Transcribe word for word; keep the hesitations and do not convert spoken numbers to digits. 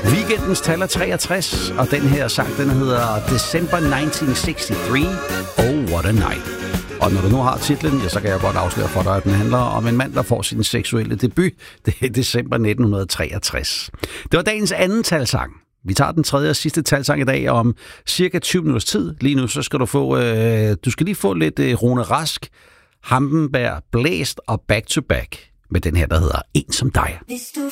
Weekendens tal er treogtres, og den her sang, den hedder December nitten seksogtres. Oh, what a night. Og når du nu har titlen, ja, så kan jeg godt afsløre for dig, at den handler om en mand, der får sin seksuelle debut. Det er december nitten treogtres. Det var dagens anden talsang. Vi tager den tredje og sidste talsang i dag om cirka tyve minutters tid. Lige nu så skal du få, øh, du skal lige få lidt øh, Rune Rask, Hampenberg, Blæst og Back to Back med den her, der hedder En som dig.